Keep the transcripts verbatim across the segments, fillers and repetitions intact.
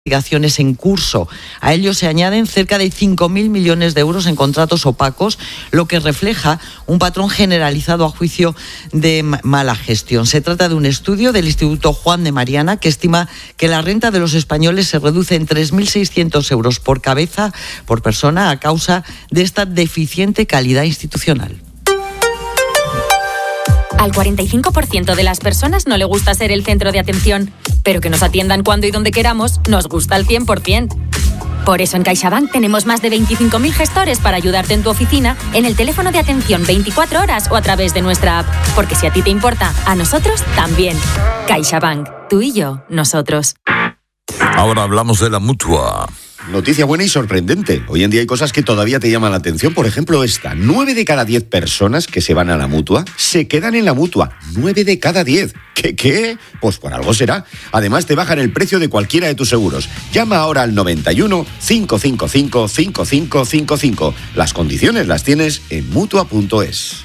investigaciones en curso. A ello se añaden cerca de cinco mil millones de euros en contratos opacos, lo que refleja un patrón generalizado a juicio de mala gestión. Se trata de un estudio del Instituto Juan de Mariana que estima que la renta de los españoles se reduce en tres mil seiscientos euros por cabeza por persona a causa de esta deficiente calidad institucional. Al cuarenta y cinco por ciento de las personas no le gusta ser el centro de atención, pero que nos atiendan cuando y donde queramos nos gusta al cien por ciento. Por eso en CaixaBank tenemos más de veinticinco mil gestores para ayudarte en tu oficina, en el teléfono de atención veinticuatro horas o a través de nuestra app. Porque si a ti te importa, a nosotros también. CaixaBank, tú y yo, nosotros. Ahora hablamos de la Mutua. Noticia buena y sorprendente. Hoy en día hay cosas que todavía te llaman la atención. Por ejemplo, esta. Nueve de cada diez personas que se van a la Mutua se quedan en la Mutua. Nueve de cada diez. ¿Qué, qué? Pues por algo será. Además, te bajan el precio de cualquiera de tus seguros. Llama ahora al noventa y uno, cinco cinco cinco, cinco cinco cinco cinco. Las condiciones las tienes en Mutua punto es.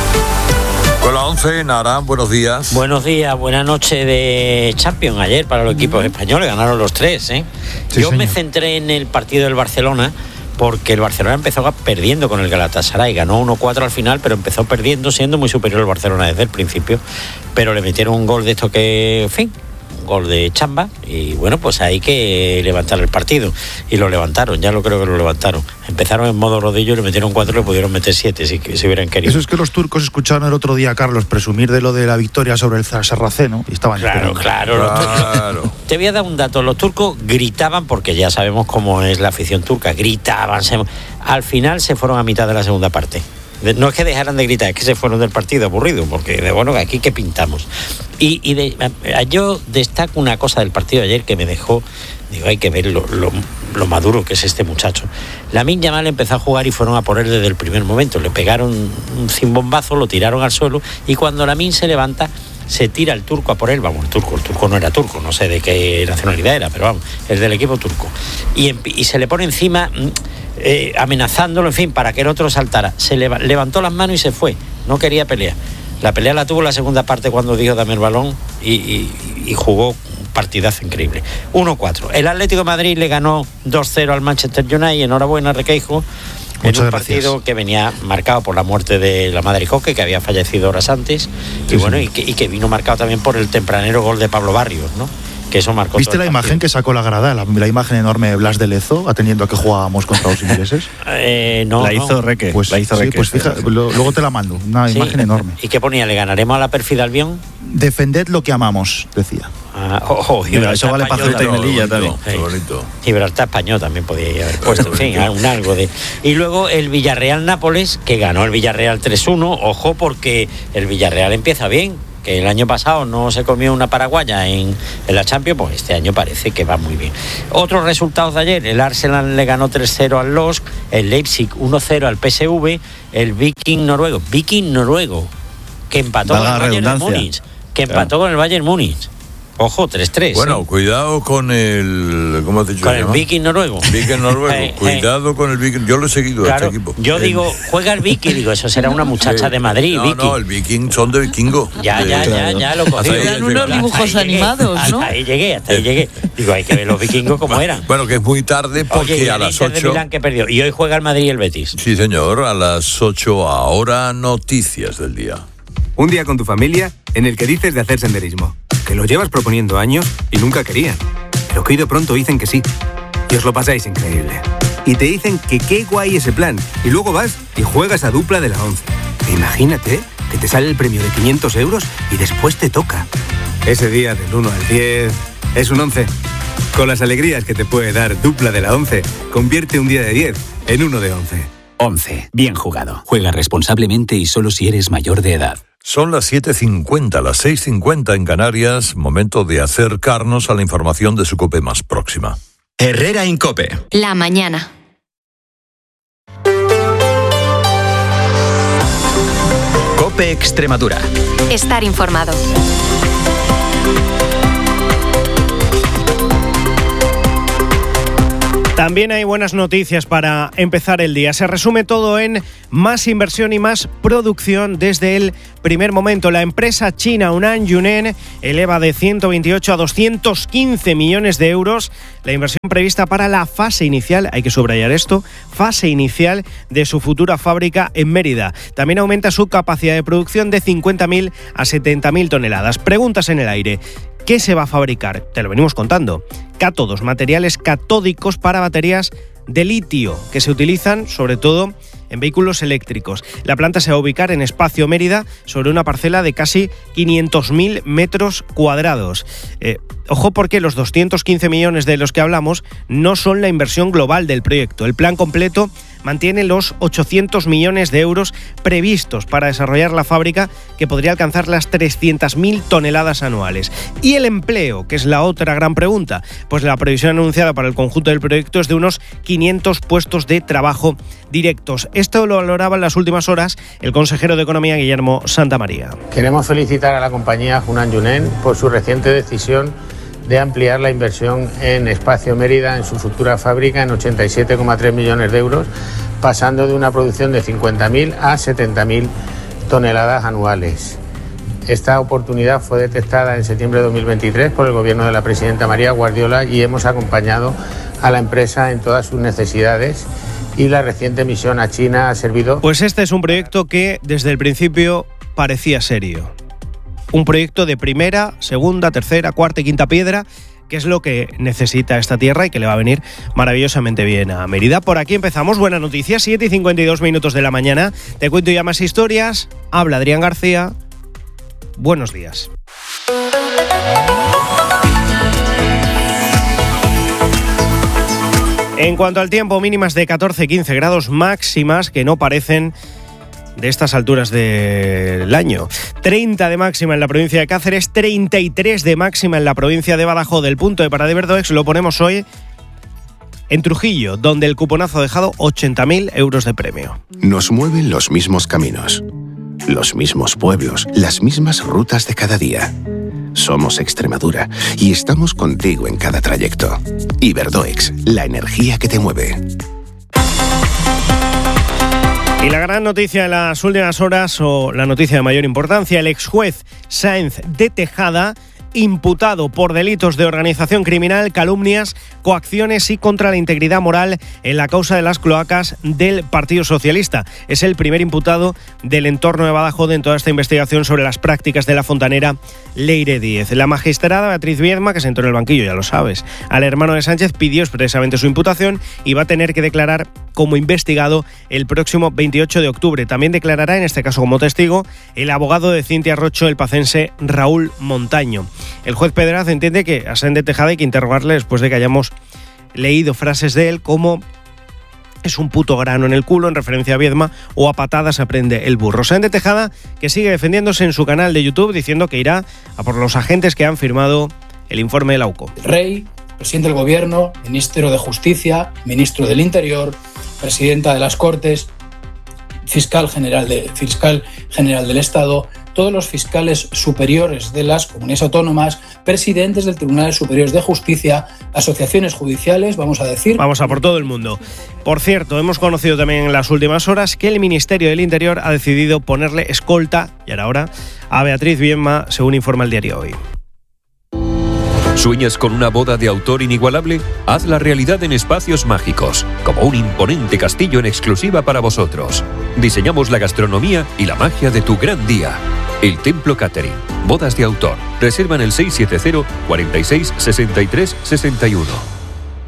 Con la once, Nara, buenos días. Buenos días, buena noche de Champions ayer para los equipos españoles, ganaron los tres, ¿eh? Sí, Yo señor. me centré en el partido del Barcelona porque el Barcelona empezó perdiendo con el Galatasaray, ganó uno cuatro al final, pero empezó perdiendo siendo muy superior al Barcelona desde el principio, pero le metieron un gol de esto que, en fin, un gol de chamba y bueno, pues hay que levantar el partido y lo levantaron, ya lo creo que lo levantaron. Empezaron en modo rodillo y le metieron cuatro y le pudieron meter siete si, si hubieran querido. Eso es que los turcos escucharon el otro día a Carlos presumir de lo de la victoria sobre el Sarraceno y estaban Claro, esperando. claro, los Claro. turcos- Te voy a dar un dato. Los turcos gritaban, porque ya sabemos cómo es la afición turca, gritaban. Se... Al final se fueron a mitad de la segunda parte. De- No es que dejaran de gritar, es que se fueron del partido aburrido, porque de bueno, aquí que pintamos. Y, y de, a- yo destaco una cosa del partido de ayer que me dejó, digo, hay que ver lo, lo, lo maduro que es este muchacho. Lamine Yamal empezó a jugar y fueron a por él desde el primer momento. Le pegaron un cimbombazo, lo tiraron al suelo y cuando Lamine se levanta, se tira el turco a por él, vamos, el turco, el turco no era turco, no sé de qué nacionalidad era, pero vamos, el del equipo turco. Y, en- y se le pone encima, eh, amenazándolo, en fin, para que el otro saltara. Se leva- levantó las manos y se fue, no quería pelear. La pelea la tuvo en la segunda parte cuando dijo dame el balón y, y, y jugó un partidazo increíble. uno cuatro. El Atlético de Madrid le ganó dos cero al Manchester United, enhorabuena Requeijo. En Muchas un gracias. partido que venía marcado por la muerte de la madre Coque, que había fallecido horas antes, y Sí, bueno, sí. y que, y que vino marcado también por el tempranero gol de Pablo Barrios, ¿no? Que eso marcó. ¿Viste todo la el imagen partido. que sacó la grada? La, la imagen enorme de Blas de Lezo, atendiendo a que jugábamos contra los ingleses. Eh, no, la no. hizo Reque. Pues la hizo sí, Reque. pues fija, lo- luego te la mando. Una Sí. imagen enorme. ¿Y qué ponía? ¿Le ganaremos a la Perfida Albión? Defended lo que amamos, decía. Ah, oh, oh, Mira, eso vale para español Ceuta y también. Melilla bonito, también. qué Sí. bonito. Gibraltar español también podía haber puesto, en fin, un algo de... Y luego el Villarreal-Nápoles, que ganó el Villarreal tres uno, ojo porque el Villarreal empieza bien, que el año pasado no se comió una paraguaya en, en la Champions, pues este año parece que va muy bien. Otros resultados de ayer, el Arsenal le ganó tres cero al L O S C, el Leipzig uno cero al P S V, el Viking noruego, Viking noruego, que empató Valga con el la Bayern de redundancia. Múnich, que Claro. empató con el Bayern Múnich. Ojo, tres tres. Bueno, ¿eh? cuidado con el... ¿Cómo has dicho? Con se el llama? Viking noruego. Viking noruego. Eh, eh. Cuidado con el Viking. Yo lo he seguido a Claro, este equipo. yo El- digo, juega el Viking, digo, eso será una muchacha Sí. de Madrid, No, Vicky. no, el Viking son de vikingo. Ya, De- ya, ya, ya lo cogí. Hasta ahí Eran has unos llegado. dibujos Hasta ahí llegué, animados, ¿no? Hasta ahí llegué, hasta ahí llegué. Digo, hay que ver los vikingos como eran. Bueno, que es muy tarde porque Oye, y a el las Inter de ocho... Milán que perdió. Y hoy juega el Madrid y el Betis. Sí, señor, a las ocho ahora noticias del día. Un día con tu familia en el que dices de hacer senderismo, que lo llevas proponiendo años y nunca querían, pero que hoy de pronto dicen que sí. Y os lo pasáis increíble. Y te dicen que qué guay ese plan. Y luego vas y juegas a dupla de la once. E imagínate que te sale el premio de quinientos euros y después te toca. Ese día del uno al diez es un once. Con las alegrías que te puede dar dupla de la once, convierte un día de diez en uno de once. once. Bien jugado. Juega responsablemente y solo si eres mayor de edad. Son las siete cincuenta, las seis cincuenta en Canarias, momento de acercarnos a la información de su COPE más próxima. Herrera Incope. La mañana. COPE Extremadura. Estar informado. También hay buenas noticias para empezar el día. Se resume todo en más inversión y más producción desde el primer momento. La empresa china Hunan Yunnan eleva de ciento veintiocho a doscientos quince millones de euros la inversión prevista para la fase inicial, hay que subrayar esto, fase inicial de su futura fábrica en Mérida. También aumenta su capacidad de producción de cincuenta mil a setenta mil toneladas. Preguntas en el aire. ¿Qué se va a fabricar? Te lo venimos contando. Cátodos, materiales catódicos para baterías de litio, que se utilizan sobre todo en vehículos eléctricos. La planta se va a ubicar en Espacio Mérida, sobre una parcela de casi quinientos mil metros cuadrados. Eh, ojo porque los doscientos quince millones de los que hablamos no son la inversión global del proyecto. El plan completo mantiene los ochocientos millones de euros previstos para desarrollar la fábrica, que podría alcanzar las trescientas mil toneladas anuales. ¿Y el empleo? Que es la otra gran pregunta. Pues la previsión anunciada para el conjunto del proyecto es de unos quinientos puestos de trabajo directos. Esto lo valoraba en las últimas horas el consejero de Economía, Guillermo Santamaría. Queremos felicitar a la compañía Hunan Yunnan por su reciente decisión de ampliar la inversión en Espacio Mérida en su futura fábrica en ochenta y siete coma tres millones de euros, pasando de una producción de cincuenta mil a setenta mil toneladas anuales. Esta oportunidad fue detectada en septiembre de dos mil veintitrés por el gobierno de la presidenta María Guardiola y hemos acompañado a la empresa en todas sus necesidades, y la reciente misión a China ha servido... Pues este es un proyecto que desde el principio parecía serio. Un proyecto de primera, segunda, tercera, cuarta y quinta piedra, que es lo que necesita esta tierra y que le va a venir maravillosamente bien a Mérida. Por aquí empezamos. Buena noticia, siete y cincuenta y dos minutos de la mañana. Te cuento ya más historias. Habla Adrián García. Buenos días. En cuanto al tiempo, mínimas de catorce a quince grados, máximas que no parecen de estas alturas del año. treinta de máxima en la provincia de Cáceres, treinta y tres de máxima en la provincia de Badajoz. Del punto de parada de Verdoex lo ponemos hoy en Trujillo, donde el cuponazo ha dejado ochenta mil euros de premio. Nos mueven los mismos caminos, los mismos pueblos, las mismas rutas de cada día. Somos Extremadura y estamos contigo en cada trayecto. Iberdoex, la energía que te mueve. Y la gran noticia de las últimas horas, o la noticia de mayor importancia, el exjuez Sáenz de Tejada, imputado por delitos de organización criminal, calumnias, coacciones y contra la integridad moral en la causa de las cloacas del Partido Socialista. Es el primer imputado del entorno de Badajoz en toda esta investigación sobre las prácticas de la fontanera Leire Díez. La magistrada Beatriz Viedma, que sentó en el banquillo, ya lo sabes, al hermano de Sánchez, pidió expresamente su imputación y va a tener que declarar como investigado el próximo veintiocho de octubre. También declarará, en este caso como testigo, el abogado de Cintia Rocho, el pacense Raúl Montaño. El juez Pedraz entiende que a Sáenz de Tejada hay que interrogarle después de que hayamos leído frases de él como "es un puto grano en el culo", en referencia a Viedma, o "a patadas aprende el burro". Sáenz de Tejada, que sigue defendiéndose en su canal de YouTube, diciendo que irá a por los agentes que han firmado el informe de la U C O. El rey, presidente del gobierno, ministro de Justicia, ministro del Interior, presidenta de las Cortes, fiscal general, de, fiscal general del Estado, todos los fiscales superiores de las comunidades autónomas, presidentes del Tribunal Superior de Justicia, asociaciones judiciales, vamos a decir... Vamos a por todo el mundo. Por cierto, hemos conocido también en las últimas horas que el Ministerio del Interior ha decidido ponerle escolta, y ahora, a Beatriz Viedma, según informa el diario Hoy. ¿Sueñas con una boda de autor inigualable? Hazla realidad en Espacios Mágicos, como un imponente castillo en exclusiva para vosotros. Diseñamos la gastronomía y la magia de tu gran día. El Templo Catering. Bodas de autor. Reserva en el seis siete cero, cuarenta y seis, sesenta y tres, sesenta y uno.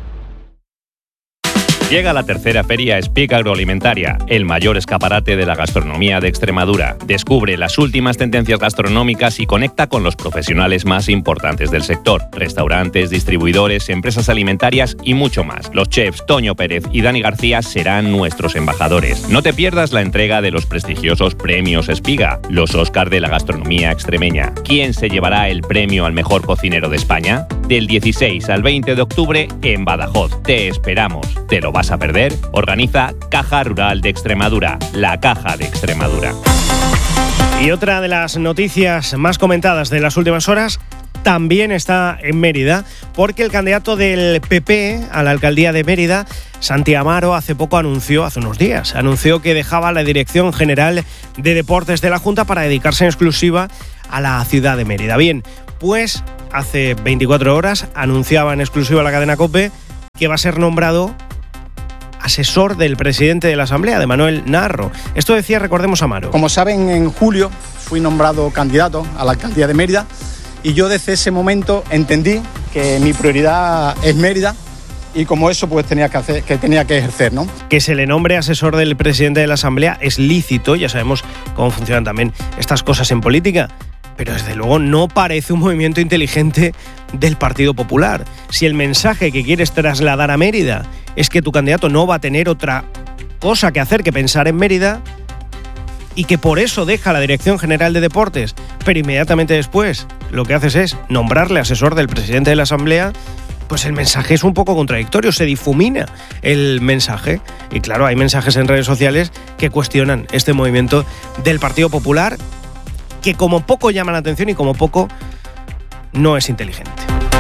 Llega la tercera Feria Speak Agroalimentaria, el mayor escaparate de la gastronomía de Extremadura. Descubre las últimas tendencias gastronómicas y conecta con los profesionales más importantes del sector. Restaurantes, distribuidores, empresas alimentarias y mucho más. Los chefs Toño Pérez y Dani García serán nuestros embajadores. No te pierdas la entrega de los prestigiosos premios Espiga, los Óscar de la gastronomía extremeña. ¿Quién se llevará el premio al mejor cocinero de España? Del dieciséis al veinte de octubre en Badajoz. Te esperamos. ¿Te lo vas a perder? Organiza Caja Rural de Extremadura, la Caja de Extremadura. Y otra de las noticias más comentadas de las últimas horas también está en Mérida, porque el candidato del P P a la alcaldía de Mérida, Santi Amaro, hace poco anunció, hace unos días, anunció que dejaba la Dirección General de Deportes de la Junta para dedicarse en exclusiva a la ciudad de Mérida. Bien, pues hace veinticuatro horas anunciaba en exclusiva la cadena COPE que va a ser nombrado asesor del presidente de la Asamblea, de Manuel Naharro. Esto decía, recordemos, Amaro. Como saben, en julio fui nombrado candidato a la alcaldía de Mérida y yo desde ese momento entendí que mi prioridad es Mérida y como eso pues tenía que hacer, que tenía que ejercer, ¿no? Que se le nombre asesor del presidente de la Asamblea es lícito, ya sabemos cómo funcionan también estas cosas en política, pero desde luego no parece un movimiento inteligente del Partido Popular. Si el mensaje que quieres trasladar a Mérida es que tu candidato no va a tener otra cosa que hacer que pensar en Mérida y que por eso deja la Dirección General de Deportes, pero inmediatamente después lo que haces es nombrarle asesor del presidente de la Asamblea, pues el mensaje es un poco contradictorio, se difumina el mensaje. Y claro, hay mensajes en redes sociales que cuestionan este movimiento del Partido Popular, que como poco llama la atención y como poco no es inteligente.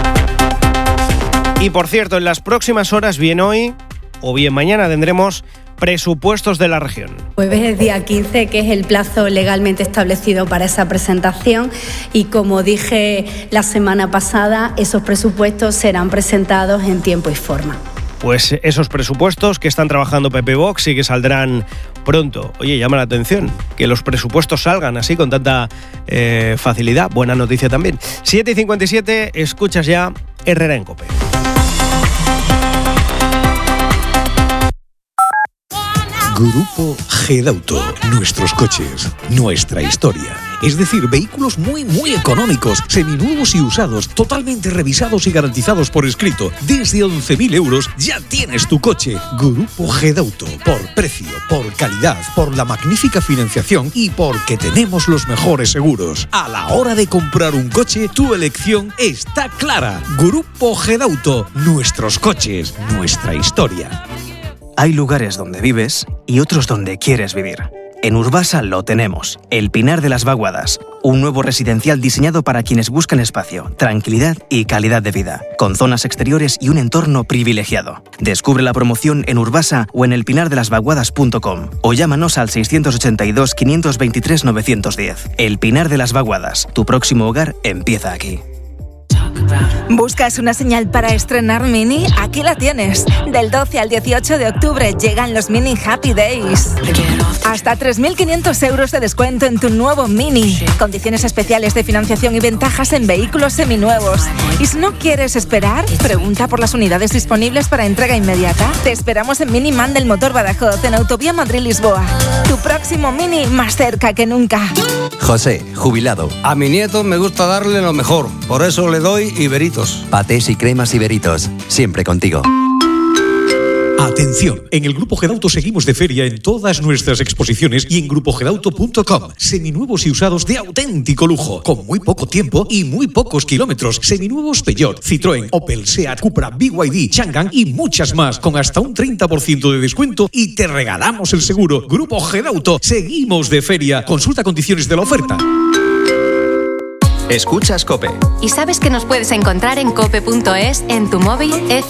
Y por cierto, en las próximas horas, bien hoy o bien mañana, tendremos presupuestos de la región. Jueves es día quince, que es el plazo legalmente establecido para esa presentación, y como dije la semana pasada, esos presupuestos serán presentados en tiempo y forma. Pues esos presupuestos que están trabajando P P Vox y que saldrán pronto. Oye, llama la atención que los presupuestos salgan así con tanta eh, facilidad. Buena noticia también. siete y cincuenta y siete, escuchas ya Herrera en COPE. Grupo Gedauto, nuestros coches, nuestra historia. Es decir, vehículos muy, muy económicos, seminuevos y usados, totalmente revisados y garantizados por escrito. Desde once mil euros ya tienes tu coche. Grupo Gedauto, por precio, por calidad, por la magnífica financiación y porque tenemos los mejores seguros. A la hora de comprar un coche, tu elección está clara. Grupo Gedauto, nuestros coches, nuestra historia. Hay lugares donde vives y otros donde quieres vivir. En Urbasa lo tenemos, El Pinar de las Vaguadas, un nuevo residencial diseñado para quienes buscan espacio, tranquilidad y calidad de vida, con zonas exteriores y un entorno privilegiado. Descubre la promoción en Urbasa o en el pinar de las vaguadas punto com o llámanos al seiscientos ochenta y dos, quinientos veintitrés, novecientos diez. El Pinar de las Vaguadas, tu próximo hogar empieza aquí. ¿Buscas una señal para estrenar Mini? Aquí la tienes. Del doce al dieciocho de octubre llegan los Mini Happy Days. Hasta tres mil quinientos euros de descuento en tu nuevo Mini. Condiciones especiales de financiación y ventajas en vehículos seminuevos. Y si no quieres esperar, pregunta por las unidades disponibles para entrega inmediata. Te esperamos en Mini Man del Motor Badajoz, en Autovía Madrid-Lisboa. Tu próximo Mini más cerca que nunca. José, jubilado. A mi nieto me gusta darle lo mejor, por eso le doy Iberitos. Patés y cremas Iberitos, siempre contigo. Atención, en el Grupo Gedauto seguimos de feria en todas nuestras exposiciones y en grupo gedauto punto com. Seminuevos y usados de auténtico lujo, con muy poco tiempo y muy pocos kilómetros. Seminuevos Peugeot, Citroën, Opel, Seat, Cupra, B Y D, Changan y muchas más, con hasta un treinta por ciento de descuento y te regalamos el seguro. Grupo Gedauto, seguimos de feria. Consulta condiciones de la oferta. Escuchas COPE. ¿Y sabes que nos puedes encontrar en cope punto es, en tu móvil,